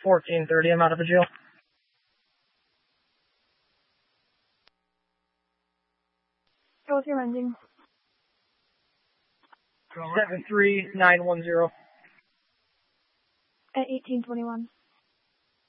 14:30, I'm out of the jail. What's your ending? 73910. At 1821.